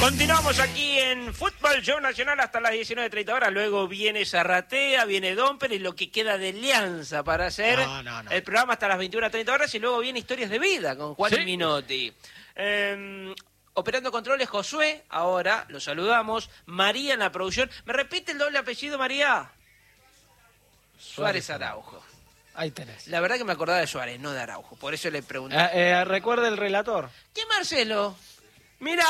Continuamos aquí en Fútbol Show Nacional hasta las 19:30 horas. Luego viene Zarratea, viene Domper y lo que queda de Alianza para hacer el programa hasta las 21:30 horas. Y luego viene Historias de Vida con Juan Minotti. Operando controles Josué, ahora lo saludamos. María en la producción. ¿Me repite el doble apellido, María? Suárez Araujo. Ahí tenés. La verdad que me acordaba de Suárez, no de Araujo. Por eso le pregunté. Recuerda el relator. ¿Qué Marcelo? Mirá.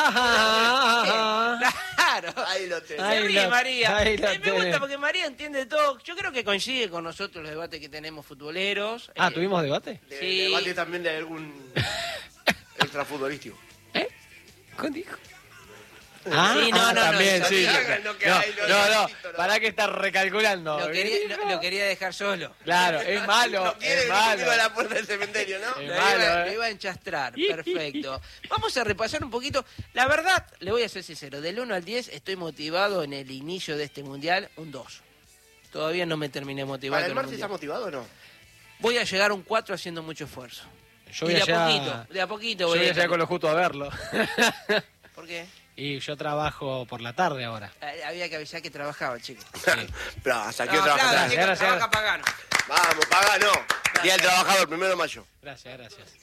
Claro. Ahí lo tenés. Se ríe María. Ahí lo Me gusta tenés. porque María entiende todo. Yo creo que coincide con nosotros los debates que tenemos futboleros. ¿Tuvimos debate? Sí. Debate también de algún extrafutbolístico. ¿Qué dijo? Sí, no, también, no, sí. no, Pará que está recalculando. Lo quería dejar solo. Claro, es malo, No quiere es que malo. a la puerta del cementerio, ¿no? Es Lo malo, iba a enchastrar, perfecto. Vamos a repasar un poquito. La verdad, le voy a ser sincero, del 1 al 10 estoy motivado en el inicio de este mundial, un 2. Todavía no me terminé motivado. ¿Para el con martes mundial. está motivado o no? Voy a llegar a un 4 haciendo mucho esfuerzo. Yo Y voy de a allá, poquito, de a poquito yo voy voy a allá llegar. con lo justo a verlo. ¿Por qué? Y yo trabajo por la tarde ahora. Había que avisar que trabajaba, chicos. Pero hasta aquí No, trabaja. claro, Gracias, chicos, gracias. trabaja Pagano. Vamos, paga, no. Día del trabajador, 1 de mayo. Gracias.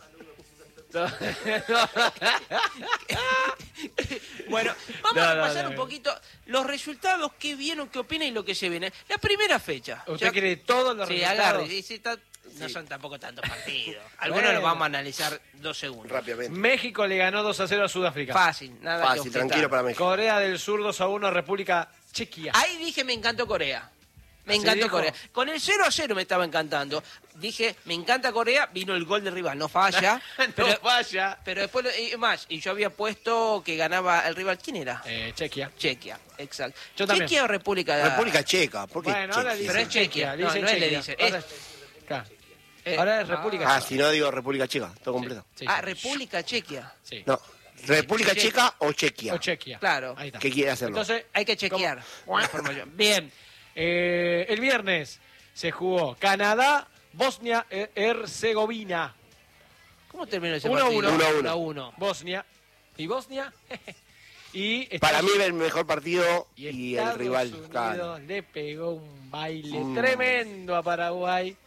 Bueno, vamos a repasar no. un poquito los resultados, qué vieron, qué opinan y lo que se viene. La primera fecha. ¿Usted quiere todos los Sí, resultados? agarre. No son tampoco tantos partidos. Algunos los vamos a analizar 2 segundos. Rápidamente. México le ganó 2-0 a Sudáfrica. Fácil, nada que Fácil, objetar. tranquilo para México. Corea del Sur 2-1 a República Chequia. Ahí dije, me encantó Corea. Me ¿Así encantó dijo? Corea. Con el 0-0 me estaba encantando. Dije, me encanta Corea. Vino el gol de rival, no falla. No falla. Pero después, y yo había puesto que ganaba el rival. ¿Quién era? Chequia. Chequia, exacto. Yo también. ¿Chequia o República? República Checa. ¿Por qué Bueno, ahora Chequia? Pero es Chequia. No, no es le dice. Ahora es República Si no digo República Checa, todo completo. Sí. República Chequia. Sí. No, República Chequia. Checa o Chequia. O Chequia. Claro. Ahí está. ¿Qué quiere hacerlo? Entonces, Hay que chequear. la información. Bien. el viernes se jugó Canadá, Bosnia, Herzegovina. ¿Cómo terminó ese 1-1. partido? 1-1. 1-1. Bosnia. ¿Y Bosnia? y Para mí Estados- el mejor partido y el Estados rival. Unidos Claro. le pegó un baile tremendo a Paraguay.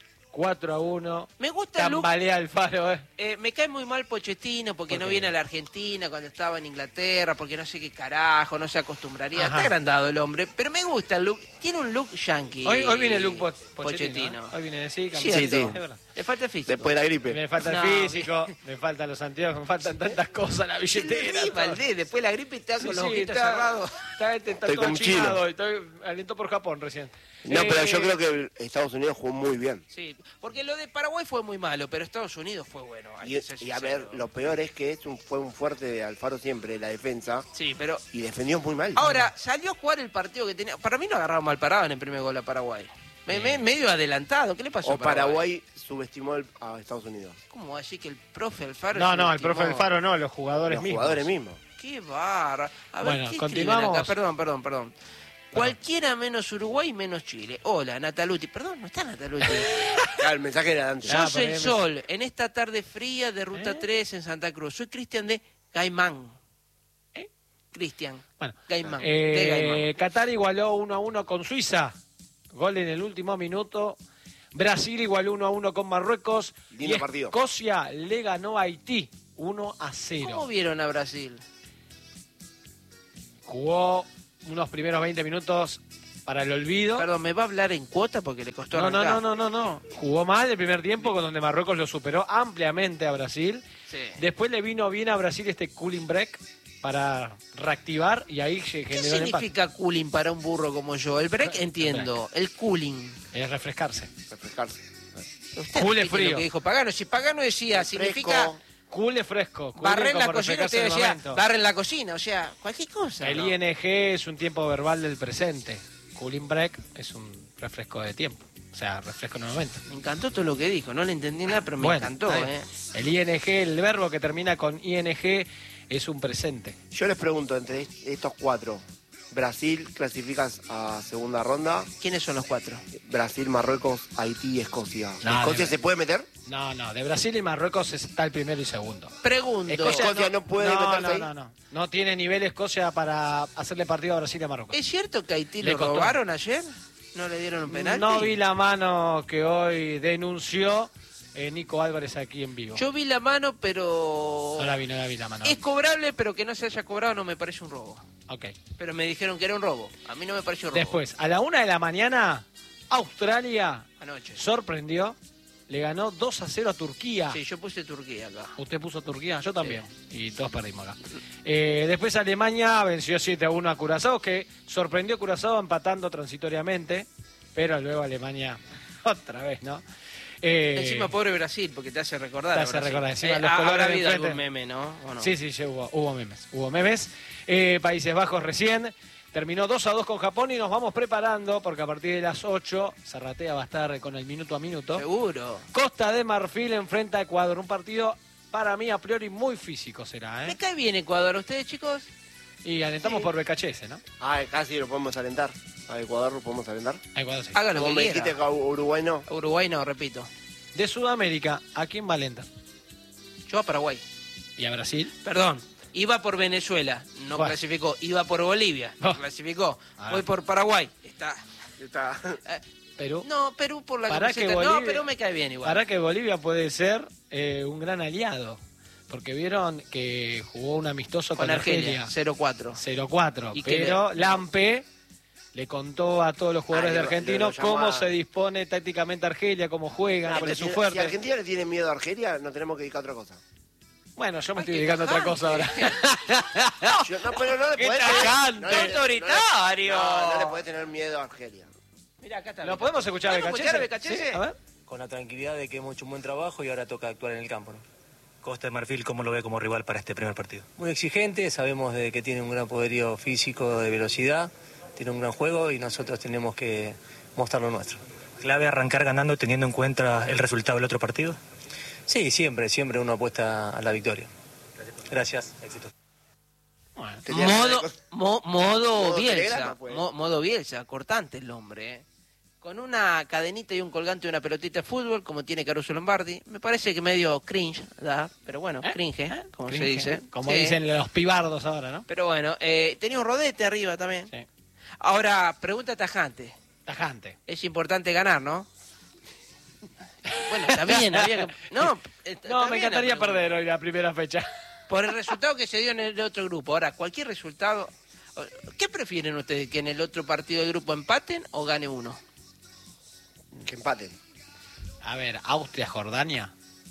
4-1. Me gusta el look. Tambalea el faro, Me cae muy mal Pochettino porque ¿Por no qué? viene a la Argentina cuando estaba en Inglaterra, porque no sé qué carajo, no se acostumbraría. Ajá. Está agrandado el hombre, pero me gusta el look. Tiene un look yankee. Hoy viene el look Pochettino. Pochettino. Hoy viene sí, Cierto. Sí, sí. Es verdad. Le falta el físico. Después de la gripe. Me falta No, el físico, me faltan los anteojos, me faltan tantas cosas, la billetera. todo. Valdés, después la gripe está con los ojitos está- cerrados. Está Estoy todo con chinado, alentó por Japón recién. No, pero yo creo que Estados Unidos jugó muy bien. Sí, porque lo de Paraguay fue muy malo, pero Estados Unidos fue bueno. hay que ser Y a sincero. ver, lo peor es que fue un fuerte de Alfaro siempre, la defensa, Sí, pero y defendió muy mal. ahora salió a jugar el partido que tenía. Para mí lo agarraron mal parado en el primer gol a Paraguay. Medio adelantado. ¿Qué le pasó O a Paraguay? Paraguay subestimó a Estados Unidos. ¿Cómo va a decir que el profe Alfaro No, se no, el lastimó? profe Alfaro no, los jugadores Los mismos. jugadores mismos. Qué barra. A ver, Bueno, ¿qué continuamos. escriben acá? Perdón. Cualquiera menos Uruguay menos Chile. Hola, Nataluti. Perdón, no está Nataluti. Claro, el mensaje era de antes. Ah, Sos pero el ya me- sol en esta tarde fría de Ruta 3 en Santa Cruz. Soy Cristian de Gaimán. Cristian. Bueno, Gaimán. De Gaimán. Qatar igualó 1-1 con Suiza. Gol en el último minuto. Brasil igualó 1-1 con Marruecos. Lindo y partido. Escocia le ganó a Haití 1-0. ¿Cómo vieron a Brasil? Jugó unos primeros 20 minutos para el olvido. Perdón, ¿me va a hablar en cuota porque le costó No, arrancar? no. Jugó mal el primer tiempo, con donde Marruecos lo superó ampliamente a Brasil. Sí. Después le vino bien a Brasil este cooling break para reactivar y ahí se ¿Qué generó el empate. significa cooling para un burro como yo? El break entiendo, el cooling. Es refrescarse. Refrescarse. Usted Cool es repite frío. lo que dijo Pagano. Si Pagano decía, significa Cool es fresco. Cool barrer es la como cocina, refrescarse usted en el decía, momento. barrer la cocina, o sea, cualquier cosa. El ¿no? ING es un tiempo verbal del presente. Cooling break es un refresco de tiempo. O sea, refresco en el momento. Me encantó todo lo que dijo, no le entendí nada, pero me Bueno, encantó, está bien. El ING, el verbo que termina con ING, es un presente. Yo les pregunto, entre estos cuatro, Brasil clasifica a segunda ronda. ¿Quiénes son los 4? Brasil, Marruecos, Haití y Escocia. No, ¿Escocia se puede meter? No, de Brasil y Marruecos está el primero y segundo. Pregunto. Escocia no puede meterse ahí. No tiene nivel Escocia para hacerle partido a Brasil y a Marruecos. ¿Es cierto que Haití Le lo costó. robaron ayer? ¿No le dieron un penalti? No vi la mano que hoy denunció Nico Álvarez aquí en vivo. Yo vi la mano, pero... No la vi la mano. Es cobrable, pero que no se haya cobrado no me parece un robo. Ok. Pero me dijeron que era un robo. A mí no me pareció robo. Después, a la 1 de la mañana, Australia Anoche. sorprendió. Le ganó 2-0 a Turquía. Sí, yo puse Turquía acá. ¿Usted puso Turquía? Yo también. Sí. Y todos perdimos acá. Después Alemania venció 7-1 a Curazao, que sorprendió a Curazao empatando transitoriamente. Pero luego Alemania, otra vez, ¿no? Encima pobre Brasil, porque te hace recordar. Te hace recordar. Encima los habrá colores de habido enfrente. algún meme, ¿no? ¿O no? Sí, hubo memes. Hubo memes. Países Bajos recién. Terminó 2-2 con Japón y nos vamos preparando porque a partir de las 8 Zarratea va a estar con el minuto a minuto. Seguro. Costa de Marfil enfrenta a Ecuador. Un partido para mí a priori muy físico será, ¿Me cae bien Ecuador? ¿Ustedes, chicos? Y alentamos por BKHS, ¿no? Casi lo podemos alentar. A Ecuador lo podemos alentar. A Ecuador sí. Haga lo Como que me dijiste quiera. que a Uruguay no. Uruguay no, repito. De Sudamérica, ¿a quién va a alentar? Yo a Paraguay. ¿Y a Brasil? Perdón. Iba por Venezuela, no Bueno. clasificó. Iba por Bolivia, no Oh. clasificó. Ah. Voy por Paraguay. Está. Perú. No, Perú por la Para camiseta. que No, Bolivia- Perú me cae bien igual. Para que Bolivia puede ser un gran aliado. Porque vieron que jugó un amistoso Con con Argelia, Argelia. 0-4. 0-4. ¿Y qué Pero Lampe le contó a todos los jugadores de lo Argentinos llamó cómo a- se dispone tácticamente Argelia, cómo juegan, cuál es su Si fuerte. Argentina le tiene miedo a Argelia, nos tenemos que dedicar a otra cosa. Bueno, yo me Ay, estoy qué dedicando a otra cosa ahora. Pero no le ¡Qué podés tajante! no le- ¡Autoritario! No le podés tener miedo a Argelia. Mira, acá está. ¿Lo podemos escuchar a ¿Podemos BKHS? escuchar a BKHS? Sí, a ver. Con la tranquilidad de que hemos hecho un buen trabajo y ahora toca actuar en el campo, ¿no? Costa de Marfil, ¿cómo lo ve como rival para este primer partido? Muy exigente, sabemos de que tiene un gran poderío físico de velocidad, tiene un gran juego y nosotros tenemos que mostrar lo nuestro. ¿Clave arrancar ganando teniendo en cuenta el resultado del otro partido? Sí, siempre uno apuesta a la victoria. Gracias, éxito. Bueno, Tenía Modo, que- modo Bielsa. telegrama, pues. Modo Bielsa, cortante el hombre. Con una cadenita y un colgante y una pelotita de fútbol, como tiene Caruso Lombardi. Me parece que medio cringe, ¿da? Pero bueno, cringe, como se cringe, dice. Como Sí. dicen los pibardos ahora, ¿no? Pero bueno, tenía un rodete arriba también. Sí. Ahora, pregunta tajante. Tajante. Es importante ganar, ¿no? Bueno, está bien, había que... No, está No, me bien la encantaría pregunta. perder hoy la primera fecha. Por el resultado que se dio en el otro grupo. Ahora, cualquier resultado... ¿Qué prefieren ustedes? ¿Que en el otro partido del grupo empaten o gane uno? Que empaten. A ver, Austria-Jordania.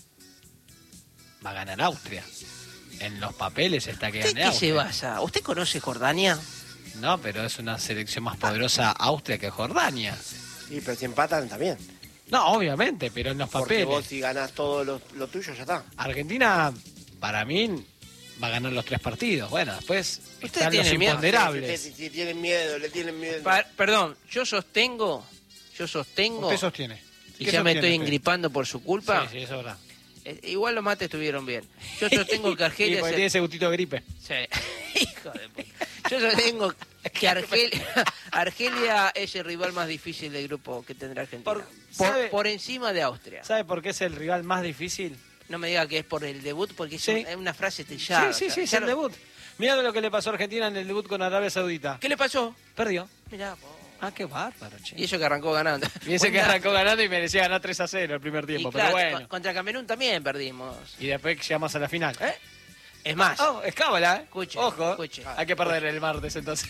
Va a ganar Austria. En los papeles está que ¿Usted gane qué se Austria. basa? ¿Usted conoce Jordania? No, pero es una selección más poderosa Austria que Jordania. Sí, pero si empatan también. No, obviamente, pero en los Porque papeles. vos si ganás todo lo tuyo, ya está. Argentina, para mí, va a ganar los 3 partidos. Bueno, después están los tienen miedo. imponderables. Si tienen miedo, le tienen miedo. Perdón, yo sostengo... Usted sostiene. Y ¿Qué ya me sostiene estoy usted? engripando por su culpa. Sí, eso es verdad. Igual los mates estuvieron bien. Yo sostengo que Y Argelia... porque tiene ese gustito de gripe. Sí. Hijo de puta. Yo sostengo que Argelia es el rival más difícil del grupo que tendrá Argentina. ¿sabe? Por encima de Austria. ¿Sabe por qué es el rival más difícil? No me diga que es por el debut, porque es Sí. una frase trillada. Sí, O sea, es ya el debut. Mirá lo que le pasó a Argentina en el debut con Arabia Saudita. ¿Qué le pasó? Perdió. Mirá, Ah, qué bárbaro, che. y eso que arrancó ganando. Y ese que arrancó ganando y merecía ganar 3-0 el primer Y tiempo, claro, pero bueno. contra Camerún también perdimos. Y después llegamos a la final. Es más, Oh, es cábala, ¿eh? Escuche, Ojo, escuche. hay que perder el martes entonces.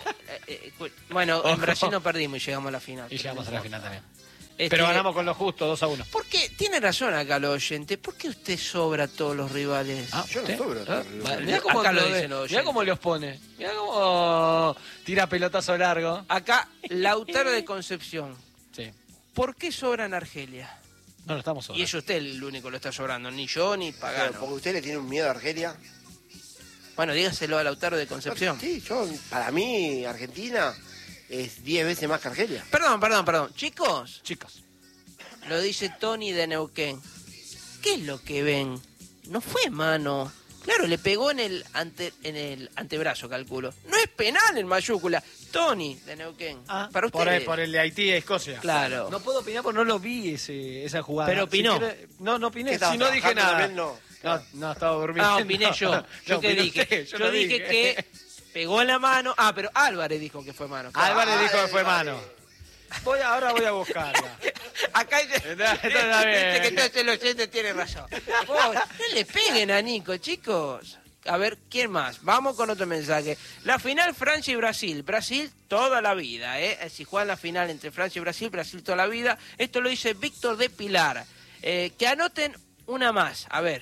bueno, Ojo. en Brasil no perdimos y llegamos a la final. Y llegamos a la final también. Este, Pero ganamos con lo justo, 2-1. ¿Por qué? Tiene razón acá el oyente. ¿Por qué usted sobra a todos los rivales? Yo no sobro. Mirá cómo, Acá lo lo dicen los mirá cómo oyentes. los pone. Mirá cómo tira pelotazo largo. Acá, Lautaro de Concepción. Sí. ¿Por qué sobra en Argelia? No, no estamos Y sobrados. es usted el único que lo está sobrando, ni yo ni Pero Pagano. porque usted le tiene un miedo a Argelia. Bueno, dígaselo a Lautaro de Concepción. Sí, para mí, Argentina es 10 veces más que Argelia. Perdón. Chicos, Chicos. lo dice Tony de Neuquén. ¿Qué es lo que ven? No fue mano Claro, le pegó en el antebrazo, calculo. No es penal en mayúscula. Tony, de Neuquén. Para ustedes. Por el de Haití y Escocia. Claro. No puedo opinar porque no lo vi esa jugada. Pero opinó. Si quiere, no opiné. Si no dije nada. No, estaba durmiendo. Ah, opiné yo. ¿Yo qué dije? Yo dije que pegó en la mano. Ah, pero Álvarez dijo que fue mano. Claro. Álvarez dijo que fue mano. Ahora voy a buscarla. Acá dice que todo el oyente tiene razón. No le peguen a Nico, chicos. A ver, ¿quién más? Vamos con otro mensaje. La final Francia y Brasil. Brasil toda la vida, Si juegan la final entre Francia y Brasil, Brasil toda la vida. Esto lo dice Víctor de Pilar. Que anoten una más. A ver.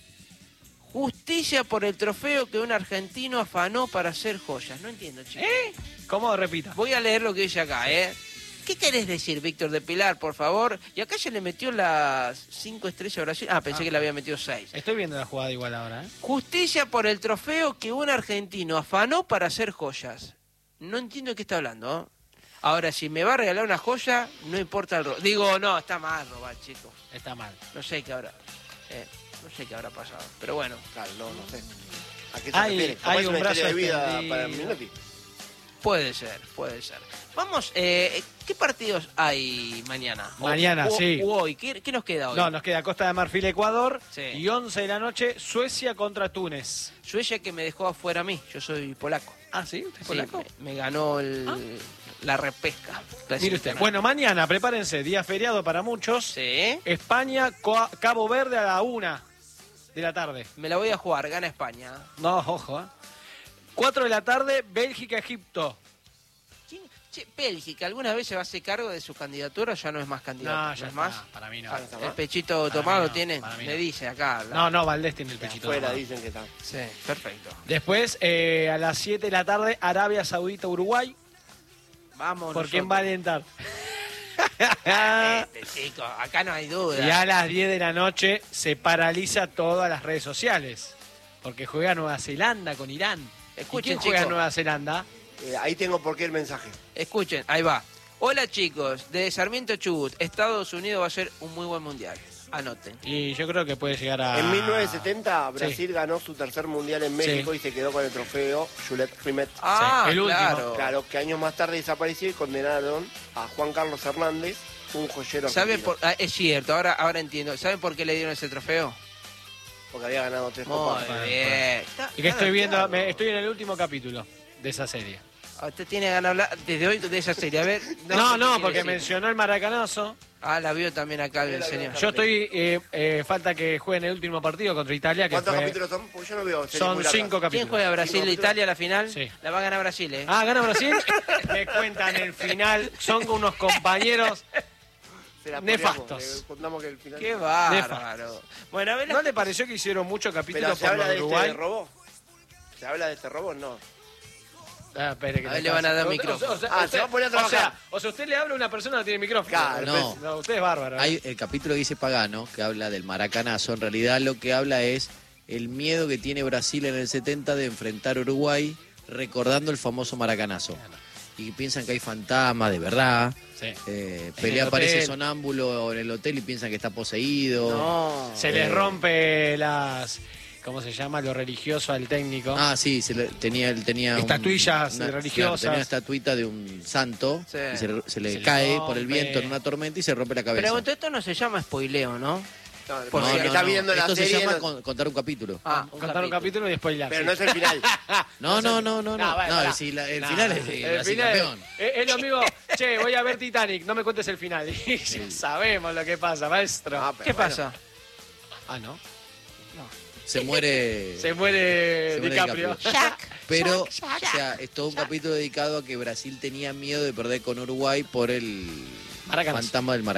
Justicia por el trofeo que un argentino afanó para hacer joyas. No entiendo, chicos. ¿Cómo? Repita. Voy a leer lo que dice acá, ¿Qué querés decir, Víctor de Pilar, por favor? Y acá ya le metió las 5 estrellas a Brasil. Ah, pensé que le había metido 6. Estoy viendo la jugada igual ahora, Justicia por el trofeo que un argentino afanó para hacer joyas. No entiendo de qué está hablando. Ahora, si me va a regalar una joya, no importa el robo. Digo, no, está mal robar, chicos. Está mal. No sé qué habrá. No sé qué habrá pasado. Pero bueno. Claro, no sé. ¿A qué se refiere? Hay un brazo de vida para Menotti. Puede ser. Vamos, ¿qué partidos hay mañana? Mañana, sí. Hoy. ¿Qué nos queda hoy? No, nos queda Costa de Marfil, Ecuador. Sí. Y 11 de la noche, Suecia contra Túnez. Suecia que me dejó afuera a mí. Yo soy polaco. Ah, ¿sí? ¿Usted es polaco? Me ganó la repesca. Mire usted. Bueno, mañana, prepárense. Día feriado para muchos. Sí. España, Cabo Verde a la 1 de la tarde. Me la voy a jugar. Gana España. No, ojo, 4 de la tarde, Bélgica, Egipto. Bélgica, ¿alguna vez se va a hacer cargo de su candidatura o ya no es más candidato? No, ya es más. Para mí no. ¿El pechito tomado no, tiene? Me dice acá. No, Valdés tiene el pechito tomado. Dicen que está. Sí, perfecto. Después, a las 7 de la tarde, Arabia Saudita, Uruguay. Vamos. ¿Por quién va a alentar? Chicos, acá no hay duda. Y a las 10 de la noche se paraliza todas las redes sociales. Porque juega Nueva Zelanda con Irán. Escuchen, ¿Quién juega Nueva Zelanda? Ahí tengo por qué el mensaje. Escuchen, ahí va. Hola chicos, de Sarmiento Chubut, Estados Unidos va a ser un muy buen mundial. Anoten. Y yo creo que puede llegar a... En 1970 Brasil ganó su tercer mundial en México y se quedó con el trofeo Jules Rimet. el último. Claro, que años más tarde desapareció y condenaron a Juan Carlos Hernández, un joyero argentino. Es cierto, ahora entiendo. ¿Saben por qué le dieron ese trofeo? Porque había ganado 3 Muy copas. bien. Y que estoy viendo, estoy en el último capítulo de esa serie. Usted tiene ganas de hablar desde hoy de esa serie. A ver. No, porque mencionó el maracanazo. La vio también acá el señor. Yo estoy, falta que jueguen el último partido contra Italia. ¿Cuántos capítulos son? Pues yo no veo. Son 5 capítulos. ¿Quién juega Brasil e Italia a la final? Sí. La va a ganar Brasil, ¿Gana Brasil? Me cuentan el final. Son unos compañeros nefastos. Contamos que el final... Qué bárbaro. Bueno, a ver, ¿no le pareció que hicieron muchos capítulos por Uruguay? ¿Se robo? ¿Se habla de este robo? No. A ver, le van a dar micrófono. Se va a poner a trabajar. O sea, usted le habla a una persona que no tiene micrófono. Claro, no, usted es bárbaro. Hay el capítulo que dice Pagano, que habla del maracanazo. En realidad lo que habla es el miedo que tiene Brasil en el 70 de enfrentar a Uruguay recordando el famoso maracanazo. Y piensan que hay fantasmas, de verdad. Sí. Pelea aparece sonámbulo en el hotel y piensan que está poseído. No. Se les rompe las... ¿Cómo se llama? Lo religioso al técnico. Sí, él tenía estatuillas religiosas. Claro, tenía una estatuita de un santo y se le cae por el viento en una tormenta y se rompe la cabeza. Pero esto no se llama spoileo, ¿no? Porque está viendo la esto serie... se llama contar un capítulo. Contar un capítulo y spoilar. Pero no es el final. No, el final es el campeón. Es lo mismo, voy a ver Titanic, no me cuentes el final. Y ya sabemos lo que pasa, maestro. ¿Qué pasa? ¿No? Se muere DiCaprio. Pero, o sea, es todo un capítulo dedicado a que Brasil tenía miedo de perder con Uruguay por el fantasma del Maracaná.